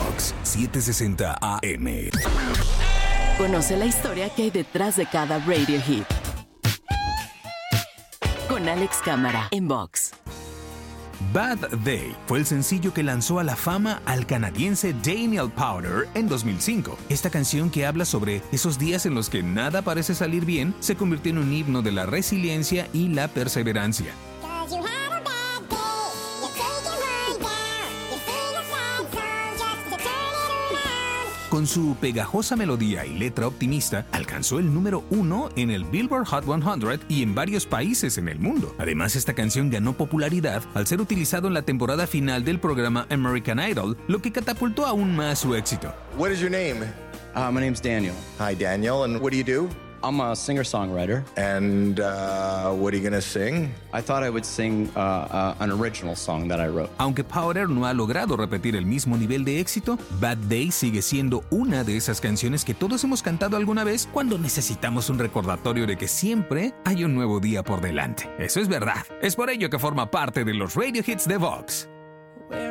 Vox 760 AM. Conoce la historia que hay detrás de cada radio hit. Con Alex Cámara en Vox. Bad Day fue el sencillo que lanzó a la fama al canadiense Daniel Powter en 2005. Esta canción, que habla sobre esos días en los que nada parece salir bien, se convirtió en un himno de la resiliencia y la perseverancia. Con su pegajosa melodía y letra optimista, alcanzó el número 1 en el Billboard Hot 100 y en varios países en el mundo. Además, esta canción ganó popularidad al ser utilizado en la temporada final del programa American Idol, lo que catapultó aún más su éxito. What is your name? My name's Daniel. Hi, Daniel. And what do you do? I'm a singer-songwriter. And what are you going to sing? I thought I would sing an original song that I wrote. Aunque Powder no ha logrado repetir el mismo nivel de éxito, Bad Day sigue siendo una de esas canciones que todos hemos cantado alguna vez cuando necesitamos un recordatorio de que siempre hay un nuevo día por delante. Eso es verdad. Es por ello que forma parte de los Radio Hits de Vox.